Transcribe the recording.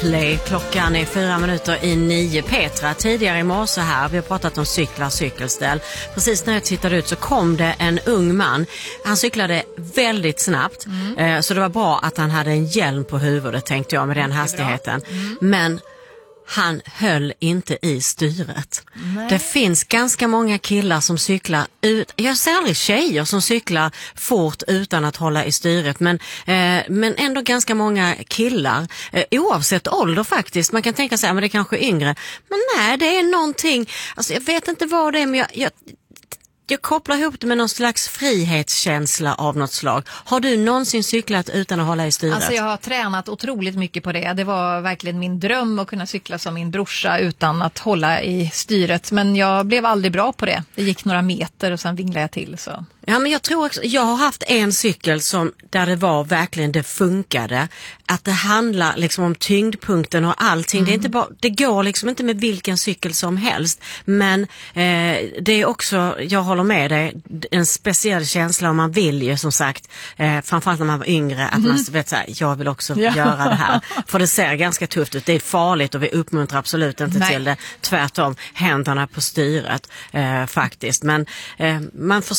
Play. Klockan är 8:04. Petra, tidigare i morse här, vi har pratat om cyklar, cykelställ. Precis när jag tittade ut så kom det en ung man. Han cyklade väldigt snabbt. Så det var bra att han hade en hjälm på huvudet, tänkte jag, med den hastigheten. Men han höll inte i styret. Nej. Det finns ganska många killar som cyklar ut. Jag ser aldrig tjejer som cyklar fort utan att hålla i styret. Men ändå ganska många killar. Oavsett ålder faktiskt. Man kan tänka sig att det är kanske yngre. Men nej, det är någonting. Alltså jag vet inte vad det är, men jag kopplar ihop det med någon slags frihetskänsla av något slag. Har du någonsin cyklat utan att hålla i styret? Alltså jag har tränat otroligt mycket på det. Det var verkligen min dröm att kunna cykla som min brorsa utan att hålla i styret. Men jag blev aldrig bra på det. Det gick några meter och sen vinglade jag till. Så. Ja, men jag tror också, jag har haft en cykel där det var verkligen, det funkade. Att det handlar liksom om tyngdpunkten och allting. Det är inte bara, det går liksom inte med vilken cykel som helst. Men det är också, jag håller med dig, en speciell känsla om man vill ju som sagt, framförallt när man var yngre, att man vet så här, jag vill också göra det här. För det ser ganska tufft ut, det är farligt och vi uppmuntrar absolut inte till det. Tvärtom, händerna på styret faktiskt. Men man får